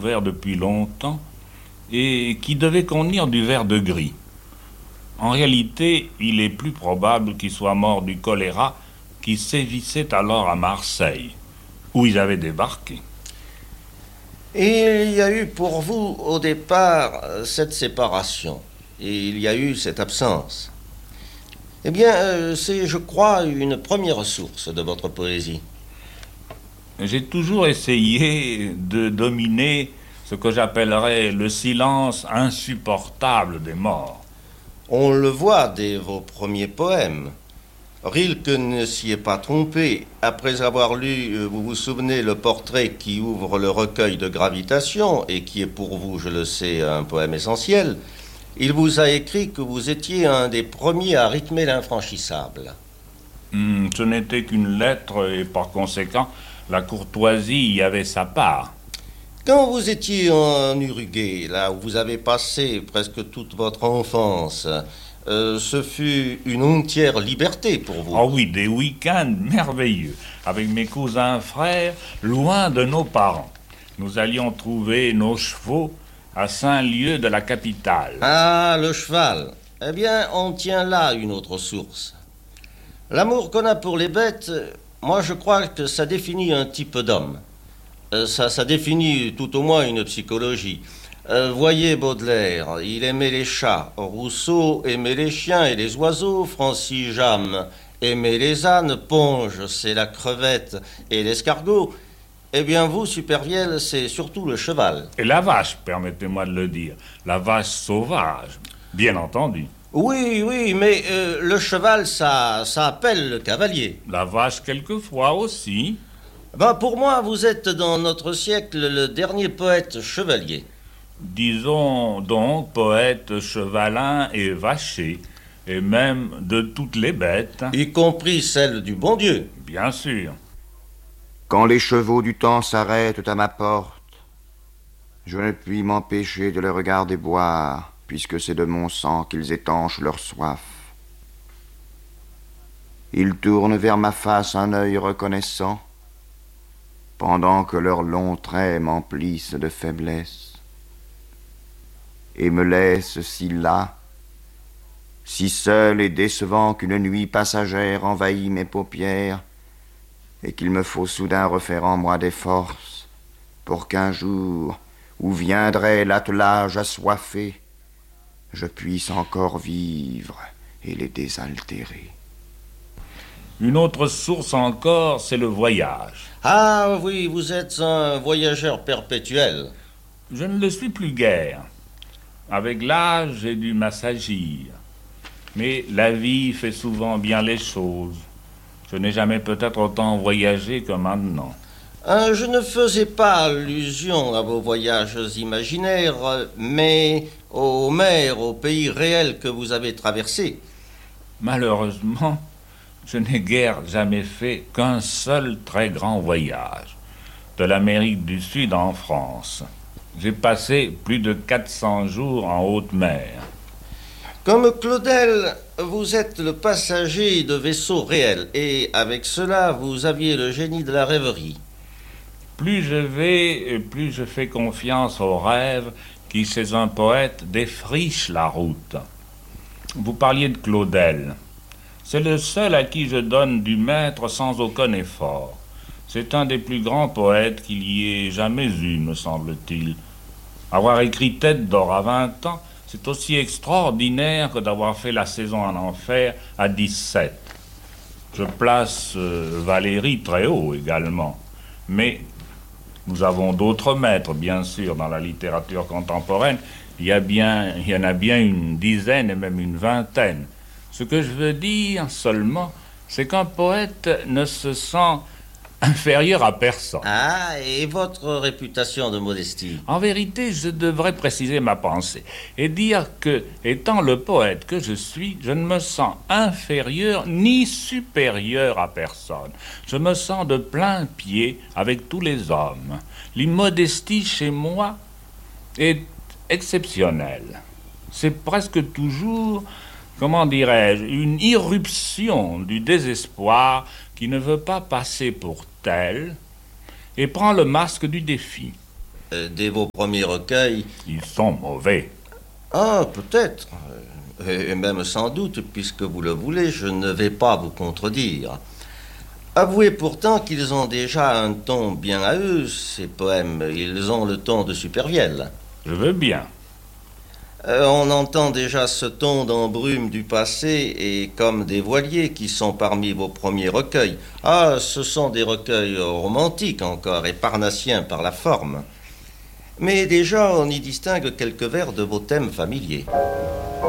découvert depuis longtemps et qui devait contenir du verre de gris. En réalité, il est plus probable qu'il soit mort du choléra qui sévissait alors à Marseille, où ils avaient débarqué. Et il y a eu pour vous, au départ, cette séparation. Et il y a eu cette absence. Eh bien, c'est, je crois, une première source de votre poésie. J'ai toujours essayé de dominer ce que j'appellerais le silence insupportable des morts. On le voit dès vos premiers poèmes. Rilke ne s'y est pas trompé. Après avoir lu, vous vous souvenez, le portrait qui ouvre le recueil de Gravitation, et qui est pour vous, je le sais, un poème essentiel, il vous a écrit que vous étiez un des premiers à rythmer l'infranchissable. Ce n'était qu'une lettre et par conséquent, la courtoisie y avait sa part. Quand vous étiez en Uruguay, là où vous avez passé presque toute votre enfance, ce fut une entière liberté pour vous. Ah oui, des week-ends merveilleux, avec mes cousins frères, loin de nos parents. Nous allions trouver nos chevaux à 5 lieues de la capitale. Ah, le cheval. Eh bien, on tient là une autre source. L'amour qu'on a pour les bêtes, moi je crois que ça définit un type d'homme. Ça définit tout au moins une psychologie. Voyez Baudelaire, il aimait les chats. Rousseau aimait les chiens et les oiseaux. Francis Jammes aimait les ânes. Ponge, c'est la crevette et l'escargot. Eh bien vous, Supervielle, c'est surtout le cheval. Et la vache, permettez-moi de le dire. La vache sauvage, bien entendu. Oui, mais le cheval, ça appelle le cavalier. La vache, quelquefois aussi. Ben, pour moi, vous êtes dans notre siècle le dernier poète chevalier. Disons donc poète chevalin et vacher, et même de toutes les bêtes. Y compris celle du bon Dieu. Bien sûr. Quand les chevaux du temps s'arrêtent à ma porte, je ne puis m'empêcher de les regarder boire, puisque c'est de mon sang qu'ils étanchent leur soif. Ils tournent vers ma face un œil reconnaissant, pendant que leurs longs traits m'emplissent de faiblesse, et me laissent si las, si seul et décevant qu'une nuit passagère envahit mes paupières, et qu'il me faut soudain refaire en moi des forces, pour qu'un jour, où viendrait l'attelage assoiffé, je puisse encore vivre et les désaltérer. Une autre source encore, c'est le voyage. Ah oui, vous êtes un voyageur perpétuel. Je ne le suis plus guère. Avec l'âge, j'ai dû m'assagir. Mais la vie fait souvent bien les choses. Je n'ai jamais peut-être autant voyagé que maintenant. Je ne faisais pas allusion à vos voyages imaginaires, mais aux mers, aux pays réels que vous avez traversés. Malheureusement, je n'ai guère jamais fait qu'un seul très grand voyage, de l'Amérique du Sud en France. J'ai passé plus de 400 jours en haute mer. Comme Claudel, vous êtes le passager de vaisseaux réels, et avec cela, vous aviez le génie de la rêverie. Plus je vais, plus je fais confiance aux rêves qui, chez un poète, défrichent la route. Vous parliez de Claudel. C'est le seul à qui je donne du maître sans aucun effort. C'est un des plus grands poètes qu'il y ait jamais eu, me semble-t-il. Avoir écrit Tête d'or à 20 ans, c'est aussi extraordinaire que d'avoir fait la saison en enfer à 17. Je place Valérie très haut également. Mais nous avons d'autres maîtres, bien sûr, dans la littérature contemporaine. Il y en a bien une dizaine et même une vingtaine. Ce que je veux dire seulement, c'est qu'un poète ne se sent inférieur à personne. Ah, et votre réputation de modestie? En vérité, je devrais préciser ma pensée et dire que, étant le poète que je suis, je ne me sens inférieur ni supérieur à personne. Je me sens de plein pied avec tous les hommes. L'immodestie chez moi est exceptionnelle. C'est presque toujours, comment dirais-je, une irruption du désespoir qui ne veut pas passer pour tel et prend le masque du défi. Dès vos premiers recueils... Ils sont mauvais. Ah, peut-être. Et même sans doute, puisque vous le voulez, je ne vais pas vous contredire. Avouez pourtant qu'ils ont déjà un ton bien à eux, ces poèmes. Ils ont le ton de Supervielle. Je veux bien. On entend déjà ce ton d'embrume du passé et comme des voiliers qui sont parmi vos premiers recueils. Ah, ce sont des recueils romantiques encore et parnassiens par la forme. Mais déjà on y distingue quelques vers de vos thèmes familiers.